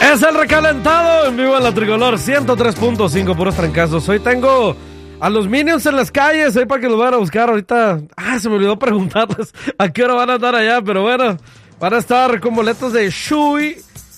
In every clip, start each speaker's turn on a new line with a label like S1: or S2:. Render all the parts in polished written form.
S1: Es el recalentado en vivo en la Tricolor 103.5, puros trancazos. Hoy tengo a los Minions en las calles, ahí para que los vayan a buscar ahorita. Se me olvidó preguntarles a qué hora van a estar allá, pero bueno, van a estar con boletos de Shui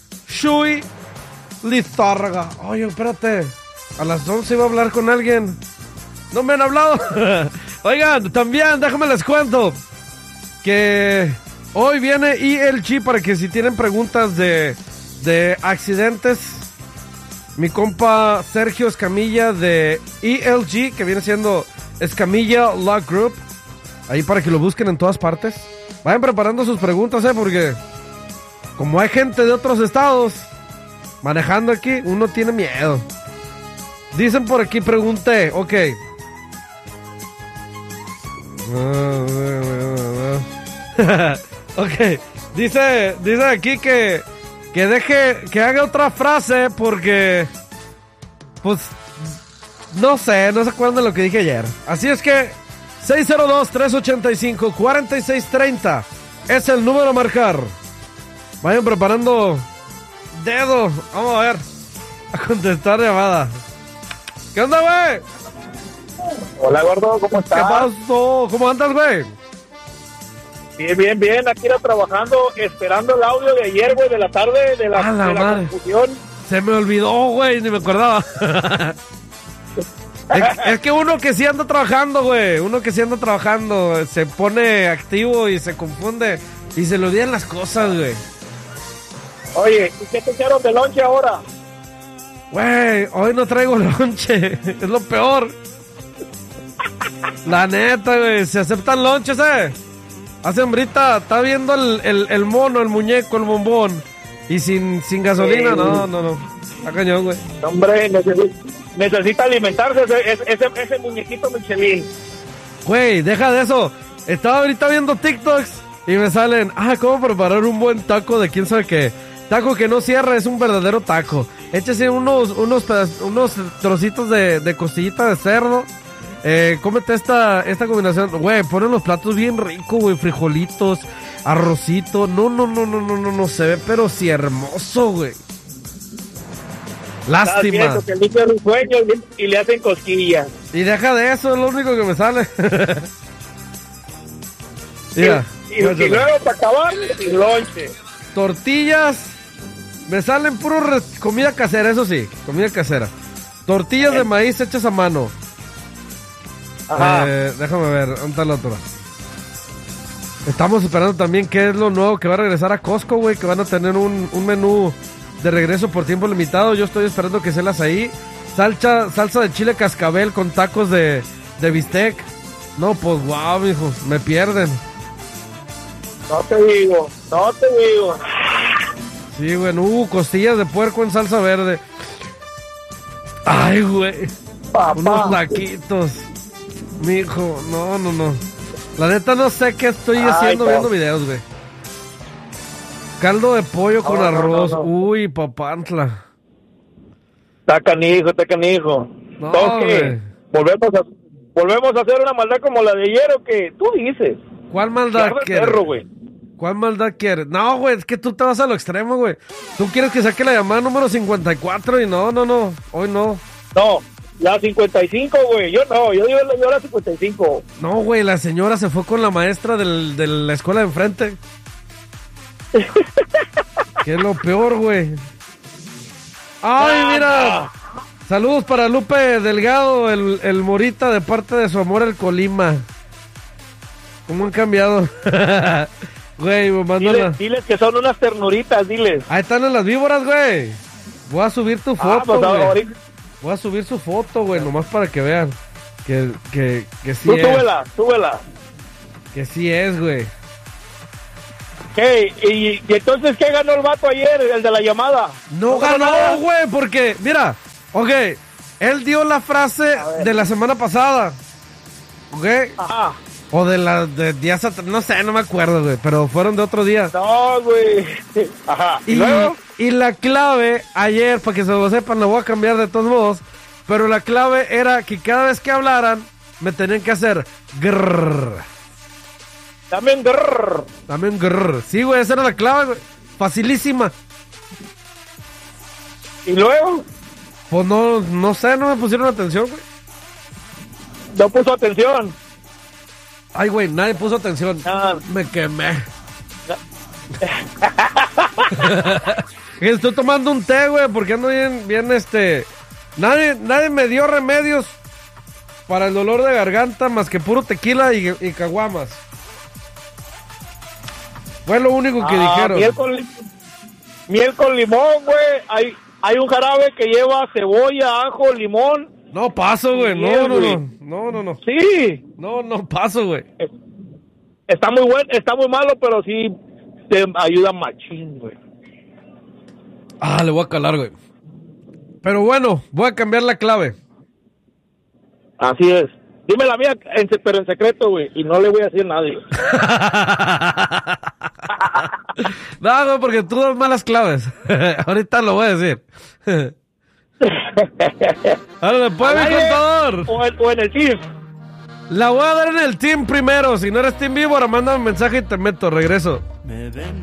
S1: Lizárraga. Oye, espérate, a las 11 iba a hablar con alguien. No me han hablado. Oigan, también déjame les cuento que hoy viene ELG para que si tienen preguntas de accidentes, mi compa Sergio Escamilla de ELG, que viene siendo Escamilla Law Group, ahí para que lo busquen en todas partes. Vayan preparando sus preguntas, porque como hay gente de otros estados manejando aquí, uno tiene miedo. Dicen por aquí, pregunté, ok. Ok, dice aquí que haga otra frase porque, pues, no se acuerdan de lo que dije ayer. Así es que 602-385-4630 es el número a marcar. Vayan preparando dedo. Vamos a ver, a contestar llamada. ¿Qué onda, güey?
S2: Hola, gordo, ¿cómo estás?
S1: ¿Qué pasó? ¿Cómo andas, güey?
S2: Bien, aquí era trabajando, esperando el audio de ayer, güey, de la tarde, de la confusión.
S1: Se me olvidó, güey, ni me acordaba. es que uno que sí anda trabajando, güey, se pone activo y se confunde y se le olvidan las cosas, güey.
S2: Oye, ¿y qué te echaron de lonche ahora?
S1: Güey, hoy no traigo lonche, es lo peor. La neta, güey, se aceptan lonches, Hace hambrita, está viendo el mono, el muñeco, el bombón. Y sin gasolina, no. Está cañón, güey.
S2: Hombre, necesita alimentarse ese muñequito Michelin.
S1: Güey, deja de eso. Estaba ahorita viendo TikToks y me salen, ¿cómo preparar un buen taco de quién sabe qué? Taco que no cierra, es un verdadero taco. Échese unos trocitos de costillita de cerdo. Cómete esta combinación, güey, ponen los platos bien ricos, güey, frijolitos, arrocito, no, se ve pero sí hermoso, güey. Lástima.
S2: Que el un sueño y le hacen cosquillas.
S1: Y deja de eso, es lo único que me sale. Mira,
S2: y luego para acabar, el lonche.
S1: Tortillas, me salen puro comida casera, eso sí, comida casera. Tortillas de maíz hechas a mano.
S2: Ajá.
S1: Déjame ver, ¿dónde está el otro? Estamos esperando también qué es lo nuevo que va a regresar a Costco, güey, que van a tener un menú de regreso por tiempo limitado. Yo estoy esperando que se las ahí. Salsa de chile cascabel con tacos de bistec. No, pues wow, mijo, me pierden.
S2: No te digo.
S1: Sí, güey, costillas de puerco en salsa verde. Ay, güey. Unos taquitos. Mijo, no. La neta no sé qué estoy haciendo viendo videos, güey. Caldo de pollo con arroz. No. Uy, papantla.
S2: Está canijo.
S1: No,
S2: entonces, volvemos a hacer una maldad como la de ayer, ¿o qué? Tú dices.
S1: ¿Cuál maldad quieres?
S2: Güey.
S1: ¿Cuál maldad quieres? No, güey, es que tú te vas a lo extremo, güey. Tú quieres que saque la llamada número 54 y no. Hoy no.
S2: No. La 55, güey. Yo digo la 55.
S1: No, güey, la señora se fue con la maestra de la escuela de enfrente. Que es lo peor, güey. Ay, mira. Saludos para Lupe Delgado, el Morita, de parte de su amor el Colima. ¿Cómo han cambiado? Güey, mándala.
S2: Diles que son unas ternuritas, diles.
S1: Ahí están en las víboras, güey. Voy a subir tu foto, güey. Voy a subir su foto, güey, nomás para que vean que sí
S2: Tú
S1: es.
S2: súbela.
S1: Que sí es, güey.
S2: ¿Y entonces qué ganó el vato ayer, el de la llamada?
S1: No ganó, güey, porque, mira, ok, él dio la frase de la semana pasada, ok.
S2: Ajá.
S1: O de días atrás, no sé, no me acuerdo, güey, pero fueron de otro día.
S2: No, güey. Ajá.
S1: ¿Y luego? Y la clave, ayer, para que se lo sepan, lo voy a cambiar de todos modos, pero la clave era que cada vez que hablaran, me tenían que hacer grrr.
S2: También grrr.
S1: Sí, güey, esa era la clave, güey. Facilísima.
S2: ¿Y luego?
S1: Pues no sé, no me pusieron atención, güey.
S2: No puso atención.
S1: Ay, güey, nadie puso atención.
S2: Ah.
S1: Me quemé. Estoy tomando un té, güey, porque ando bien, Nadie me dio remedios para el dolor de garganta más que puro tequila y caguamas. Fue lo único que dijeron.
S2: Miel con limón, güey. Hay un jarabe que lleva cebolla, ajo, limón.
S1: No paso, güey. No.
S2: Sí.
S1: No paso, güey.
S2: Está muy bueno, está muy malo, pero sí te ayuda machín, güey.
S1: Le voy a calar, güey. Pero bueno, voy a cambiar la clave.
S2: Así es. Dime la mía, pero en secreto, güey. Y no le voy a decir a nadie.
S1: No, güey, porque tú das malas claves. Ahorita lo voy a decir. Ahora, después, mi contador.
S2: O en el team.
S1: La voy a dar en el team primero. Si no eres team vivo, ahora mándame un mensaje y te meto. Regreso.